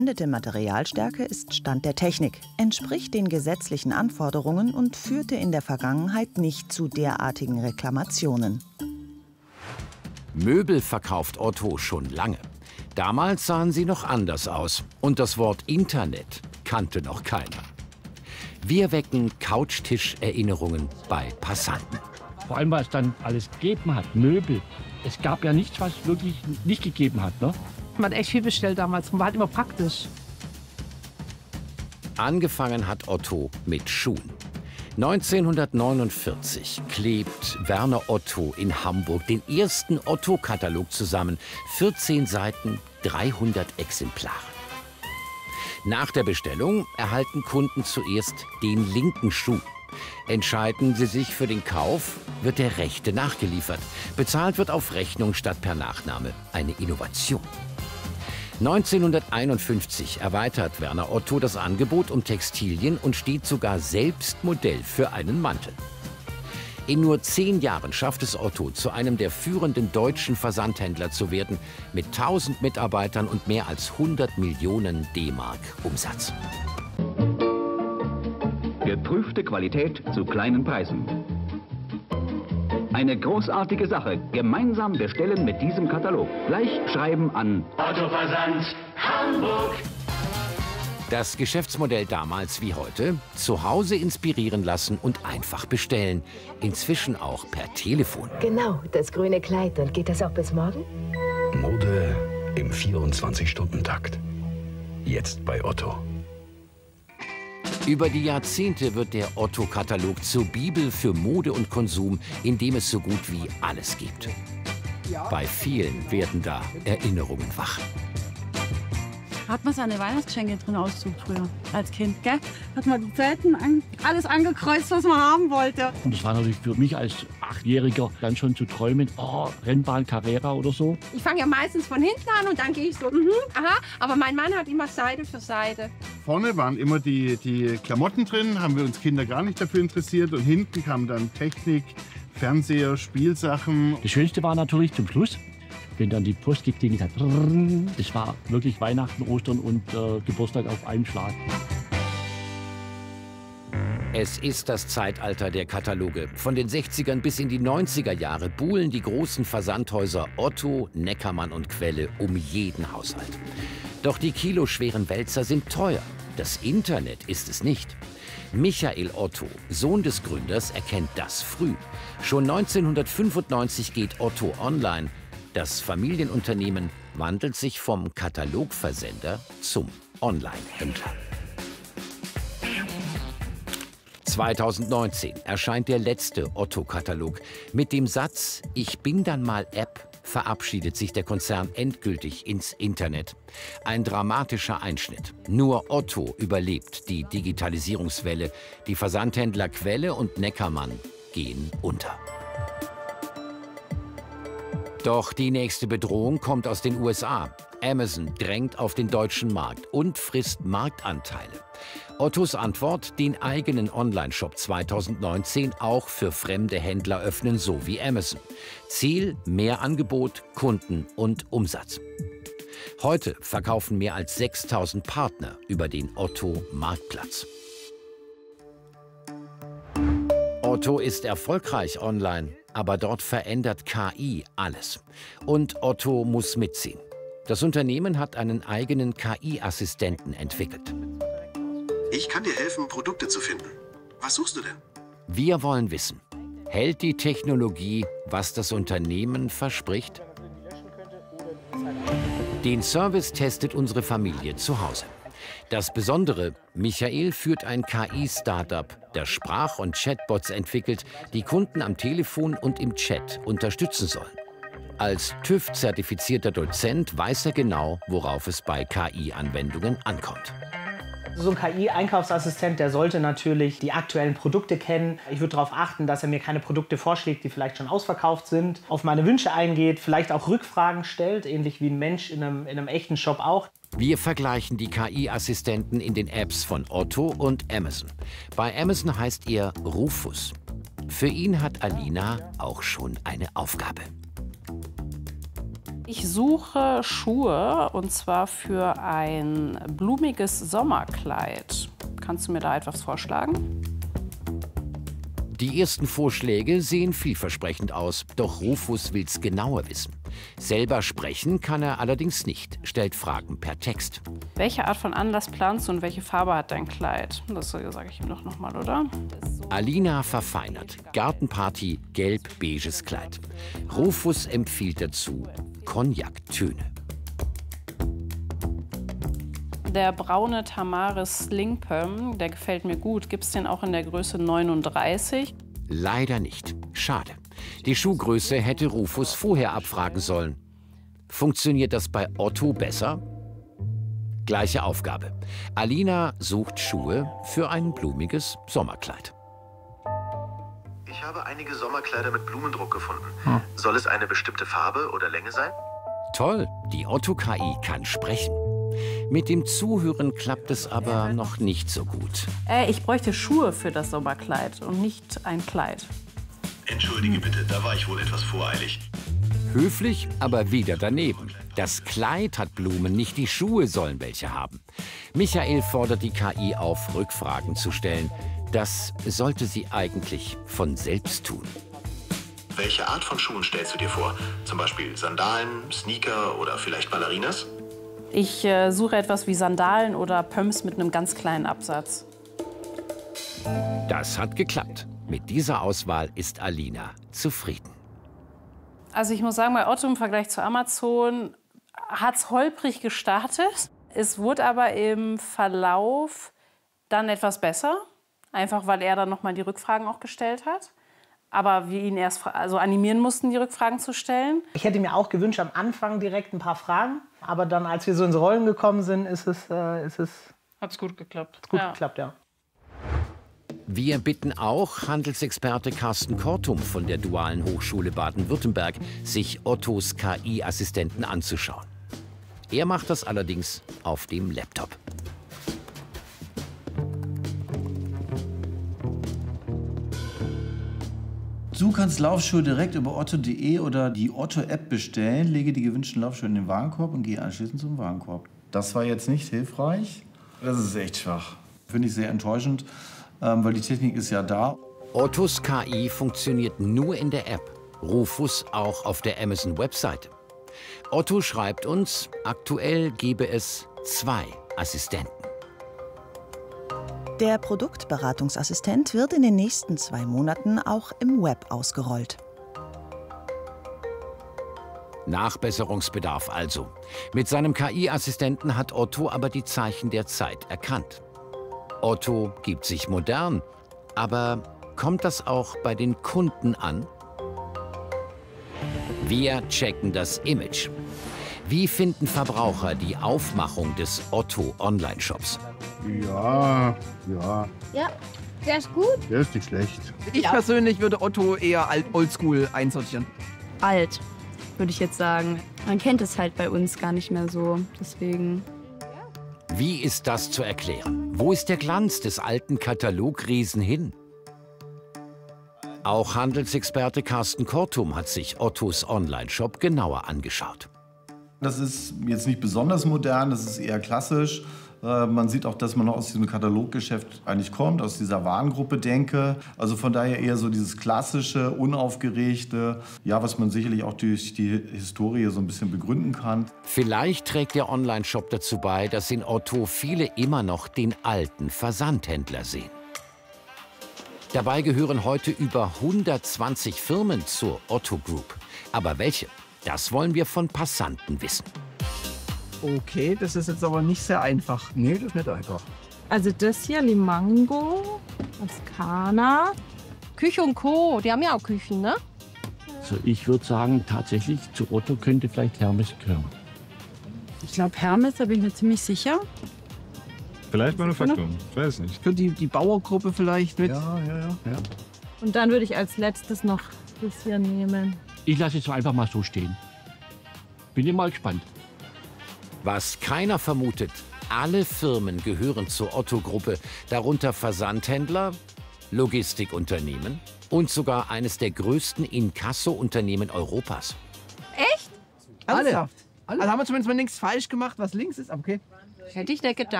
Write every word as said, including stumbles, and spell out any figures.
Die Materialstärke ist Stand der Technik, entspricht den gesetzlichen Anforderungen und führte in der Vergangenheit nicht zu derartigen Reklamationen. Möbel verkauft Otto schon lange. Damals sahen sie noch anders aus und das Wort Internet kannte noch keiner. Wir wecken Couchtisch-Erinnerungen bei Passanten. Vor allem, weil es dann alles gegeben hat, Möbel. Es gab ja nichts, was wirklich nicht gegeben hat, ne? Man hat echt viel bestellt damals, war halt immer praktisch. Angefangen hat Otto mit Schuhen. neunzehnhundertneunundvierzig klebt Werner Otto in Hamburg den ersten Otto-Katalog zusammen. vierzehn Seiten, dreihundert Exemplare. Nach der Bestellung erhalten Kunden zuerst den linken Schuh. Entscheiden sie sich für den Kauf, wird der rechte nachgeliefert. Bezahlt wird auf Rechnung statt per Nachname. Eine Innovation. neunzehnhunderteinundfünfzig erweitert Werner Otto das Angebot um Textilien und steht sogar selbst Modell für einen Mantel. In nur zehn Jahren schafft es Otto, zu einem der führenden deutschen Versandhändler zu werden, mit tausend Mitarbeitern und mehr als hundert Millionen D-Mark Umsatz. Geprüfte Qualität zu kleinen Preisen. Eine großartige Sache. Gemeinsam bestellen mit diesem Katalog. Gleich schreiben an Otto Versand Hamburg. Das Geschäftsmodell damals wie heute: zu Hause inspirieren lassen und einfach bestellen. Inzwischen auch per Telefon. Genau, das grüne Kleid. Und geht das auch bis morgen? Mode im vierundzwanzig-Stunden-Takt. Jetzt bei Otto. Über die Jahrzehnte wird der Otto-Katalog zur Bibel für Mode und Konsum, in dem es so gut wie alles gibt. Bei vielen werden da Erinnerungen wach. Hat man seine Weihnachtsgeschenke drin ausgesucht früher, als Kind, gell? Hat man die Zeiten, an, alles angekreuzt, was man haben wollte. Und das war natürlich für mich als Achtjähriger dann schon zu träumen, oh, Rennbahn Carrera oder so. Ich fange ja meistens von hinten an und dann gehe ich so, mhm, aha. Aber mein Mann hat immer Seite für Seite. Vorne waren immer die, die Klamotten drin, haben wir uns Kinder gar nicht dafür interessiert. Und hinten kam dann Technik, Fernseher, Spielsachen. Das Schönste war natürlich zum Schluss, wenn dann die Post geklingelt hat. Das war wirklich Weihnachten, Ostern und äh, Geburtstag auf einen Schlag. Es ist das Zeitalter der Kataloge. Von den sechzigern bis in die neunziger Jahre buhlen die großen Versandhäuser Otto, Neckermann und Quelle um jeden Haushalt. Doch die kiloschweren Wälzer sind teuer. Das Internet ist es nicht. Michael Otto, Sohn des Gründers, erkennt das früh. Schon neunzehnhundertfünfundneunzig geht Otto online. Das Familienunternehmen wandelt sich vom Katalogversender zum Online-Händler. zweitausendneunzehn erscheint der letzte Otto-Katalog. Mit dem Satz „Ich bin dann mal App" verabschiedet sich der Konzern endgültig ins Internet. Ein dramatischer Einschnitt. Nur Otto überlebt die Digitalisierungswelle. Die Versandhändler Quelle und Neckermann gehen unter. Doch die nächste Bedrohung kommt aus den U S A. Amazon drängt auf den deutschen Markt und frisst Marktanteile. Ottos Antwort: den eigenen Onlineshop zweitausendneunzehn auch für fremde Händler öffnen, so wie Amazon. Ziel: mehr Angebot, Kunden und Umsatz. Heute verkaufen mehr als sechstausend Partner über den Otto-Marktplatz. Otto ist erfolgreich online, aber dort verändert K I alles. Und Otto muss mitziehen. Das Unternehmen hat einen eigenen K I-Assistenten entwickelt. Ich kann dir helfen, Produkte zu finden. Was suchst du denn? Wir wollen wissen, hält die Technologie, was das Unternehmen verspricht? Den Service testet unsere Familie zu Hause. Das Besondere: Michael führt ein K I-Startup, das Sprach- und Chatbots entwickelt, die Kunden am Telefon und im Chat unterstützen sollen. Als TÜV-zertifizierter Dozent weiß er genau, worauf es bei K I-Anwendungen ankommt. So ein K I-Einkaufsassistent, der sollte natürlich die aktuellen Produkte kennen. Ich würde darauf achten, dass er mir keine Produkte vorschlägt, die vielleicht schon ausverkauft sind, auf meine Wünsche eingeht, vielleicht auch Rückfragen stellt, ähnlich wie ein Mensch in einem, in einem echten Shop auch. Wir vergleichen die K I-Assistenten in den Apps von Otto und Amazon. Bei Amazon heißt er Rufus. Für ihn hat Alina auch schon eine Aufgabe. Ich suche Schuhe, und zwar für ein blumiges Sommerkleid. Kannst du mir da etwas vorschlagen? Die ersten Vorschläge sehen vielversprechend aus, doch Rufus will's genauer wissen. Selber sprechen kann er allerdings nicht, stellt Fragen per Text. Welche Art von Anlass planst du und welche Farbe hat dein Kleid? Das sage ich ihm doch noch mal, oder? Alina verfeinert. Gartenparty, gelb-beiges Kleid. Rufus empfiehlt dazu Cognac-Töne. Der braune Tamaris Sling Perm, der gefällt mir gut. Gibt es den auch in der Größe neununddreißig? Leider nicht. Schade. Die Schuhgröße hätte Rufus vorher abfragen sollen. Funktioniert das bei Otto besser? Gleiche Aufgabe. Alina sucht Schuhe für ein blumiges Sommerkleid. Ich habe einige Sommerkleider mit Blumendruck gefunden. Hm. Soll es eine bestimmte Farbe oder Länge sein? Toll, die Otto-K I kann sprechen. Mit dem Zuhören klappt es aber noch nicht so gut. Äh, ich bräuchte Schuhe für das Sommerkleid und nicht ein Kleid. Entschuldige bitte, da war ich wohl etwas voreilig. Höflich, aber wieder daneben. Das Kleid hat Blumen, nicht die Schuhe sollen welche haben. Michael fordert die K I auf, Rückfragen zu stellen. Das sollte sie eigentlich von selbst tun. Welche Art von Schuhen stellst du dir vor? Zum Beispiel Sandalen, Sneaker oder vielleicht Ballerinas? Ich äh, suche etwas wie Sandalen oder Pumps mit einem ganz kleinen Absatz. Das hat geklappt. Mit dieser Auswahl ist Alina zufrieden. Also ich muss sagen, bei Otto im Vergleich zu Amazon hat es holprig gestartet. Es wurde aber im Verlauf dann etwas besser. Einfach weil er dann noch mal die Rückfragen auch gestellt hat. Aber wir ihn erst also animieren mussten, die Rückfragen zu stellen. Ich hätte mir auch gewünscht, am Anfang direkt ein paar Fragen. Aber dann, als wir so ins Rollen gekommen sind, ist es... Äh, ist es Hat's gut geklappt. Hat's gut ja. geklappt, ja. Wir bitten auch Handelsexperte Carsten Kortum von der Dualen Hochschule Baden-Württemberg, sich Ottos K I-Assistenten anzuschauen. Er macht das allerdings auf dem Laptop. Du kannst Laufschuhe direkt über otto punkt de oder die Otto-App bestellen, lege die gewünschten Laufschuhe in den Warenkorb und gehe anschließend zum Warenkorb. Das war jetzt nicht hilfreich. Das ist echt schwach. Finde ich sehr enttäuschend, weil die Technik ist ja da. Ottos K I funktioniert nur in der App, Rufus auch auf der Amazon-Webseite. Otto schreibt uns, aktuell gebe es zwei Assistenten. Der Produktberatungsassistent wird in den nächsten zwei Monaten auch im Web ausgerollt. Nachbesserungsbedarf also. Mit seinem K I-Assistenten hat Otto aber die Zeichen der Zeit erkannt. Otto gibt sich modern, aber kommt das auch bei den Kunden an? Wir checken das Image. Wie finden Verbraucher die Aufmachung des Otto-Online-Shops? Ja, ja. Ja, der ist gut. Der ist nicht schlecht. Ich ja. persönlich würde Otto eher alt, oldschool einsortieren. Alt, würde ich jetzt sagen. Man kennt es halt bei uns gar nicht mehr so, deswegen. Wie ist das zu erklären? Wo ist der Glanz des alten Katalogriesen hin? Auch Handelsexperte Carsten Kortum hat sich Ottos Online-Shop genauer angeschaut. Das ist jetzt nicht besonders modern, das ist eher klassisch. Man sieht auch, dass man noch aus diesem Kataloggeschäft eigentlich kommt, aus dieser Warengruppe Denke. Also von daher eher so dieses klassische, unaufgeregte, ja, was man sicherlich auch durch die Historie so ein bisschen begründen kann. Vielleicht trägt der Online-Shop dazu bei, dass in Otto viele immer noch den alten Versandhändler sehen. Dabei gehören heute über hundertzwanzig Firmen zur Otto Group. Aber welche? Das wollen wir von Passanten wissen. Okay, das ist jetzt aber nicht sehr einfach. Nee, das ist nicht einfach. Also das hier, Limango, Toskana. Küche und Co., die haben ja auch Küchen, ne? Also ich würde sagen, tatsächlich zu Otto könnte vielleicht Hermes gehören. Ich glaube Hermes, da bin ich mir ziemlich sicher. Vielleicht Manufaktum, ich weiß nicht. Für die, die Bauergruppe vielleicht mit. Ja, ja, ja. ja. Und dann würde ich als letztes noch das hier nehmen. Ich lasse es einfach mal so stehen. Bin ich mal gespannt. Was keiner vermutet, alle Firmen gehören zur Otto-Gruppe, darunter Versandhändler, Logistikunternehmen und sogar eines der größten Inkasso-Unternehmen Europas. Echt? Alle? Ernsthaft? Alle? Also haben wir zumindest mal nichts falsch gemacht, was links ist, aber okay. Hätte ich nicht gedacht.